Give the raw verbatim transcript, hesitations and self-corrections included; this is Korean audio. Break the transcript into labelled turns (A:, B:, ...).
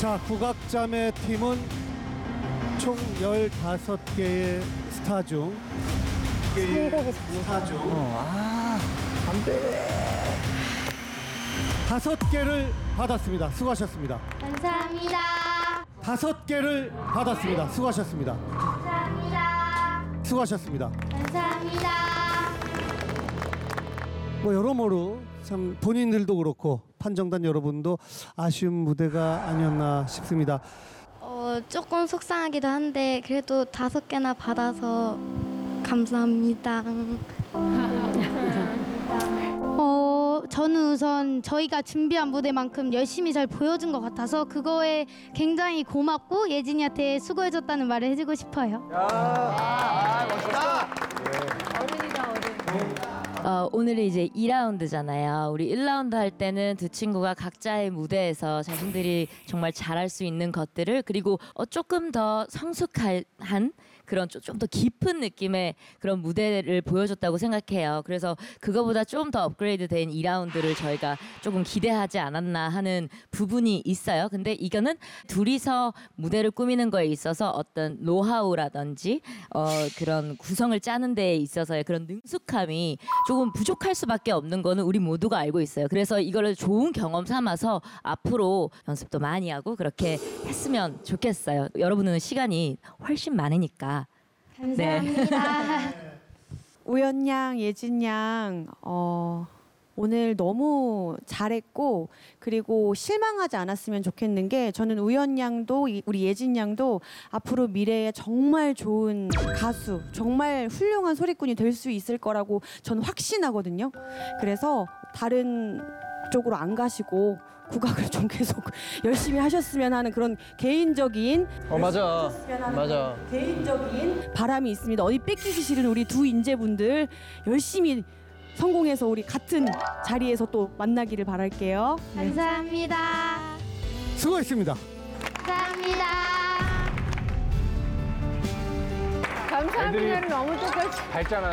A: 자, 국악자매 팀은 총 열다섯 개의 스타 중 스타 중
B: 아, 안 돼.
A: 다섯 개를 받았습니다. 수고하셨습니다.
C: 감사합니다.
A: 다섯 개를 받았습니다. 수고하셨습니다.
C: 감사합니다.
A: 수고하셨습니다.
C: 감사합니다.
A: 뭐 여러모로 참 본인들도 그렇고 판정단 여러분도 아쉬운 무대가 아니었나 싶습니다.
C: 어, 조금 속상하기도 한데 그래도 다섯 개나 받아서 감사합니다.
D: 어, 저는 우선 저희가 준비한 무대만큼 열심히 잘 보여준 것 같아서 그거에 굉장히 고맙고 예진이한테 수고해줬다는 말을 해주고 싶어요.
B: 아, 멋있다.
E: 어, 오늘은 이제 이 라운드잖아요. 우리 일 라운드 할 때는 두 친구가 각자의 무대에서 자신들이 정말 잘할 수 있는 것들을 그리고 어, 조금 더 성숙한 그런 좀 더 깊은 느낌의 그런 무대를 보여줬다고 생각해요. 그래서 그거보다 좀 더 업그레이드 된 이 라운드를 저희가 조금 기대하지 않았나 하는 부분이 있어요. 근데 이거는 둘이서 무대를 꾸미는 거에 있어서 어떤 노하우라든지 어, 그런 구성을 짜는 데에 있어서의 그런 능숙함이 조금 부족할 수밖에 없는 거는 우리 모두가 알고 있어요. 그래서 이거를 좋은 경험 삼아서 앞으로 연습도 많이 하고 그렇게 했으면 좋겠어요. 여러분은 시간이 훨씬 많으니까.
C: 감사합니다.
F: 우연 양, 예진 양, 어, 오늘 너무 잘했고 그리고 실망하지 않았으면 좋겠는 게 저는 우연 양도 이- 우리 예진 양도 앞으로 미래에 정말 좋은 가수, 정말 훌륭한 소리꾼이 될 수 있을 거라고 저는 확신하거든요. 그래서 다른 쪽으로 안 가시고 국악을 좀 계속 열심히 하셨으면 하는 그런 개인적인
B: 어, 맞아. 맞아.
F: 개인적인 바람이 있습니다. 어디 뺏기기 싫은 우리 두 인재분들 열심히 성공해서 우리 같은 자리에서 또 만나기를 바랄게요. 네.
C: 감사합니다.
A: 수고했습니다.
C: 감사합니다.
G: 감사합니다는 너무 똑같이.
B: 밝잖아.